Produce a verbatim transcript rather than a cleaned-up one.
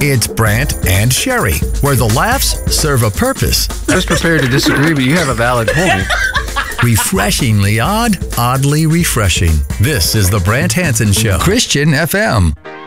It's Brant and Sherry, where the laughs serve a purpose. I was prepared to disagree, but you have a valid point. Refreshingly odd, oddly refreshing. This is the Brant Hansen Show. Christian F M.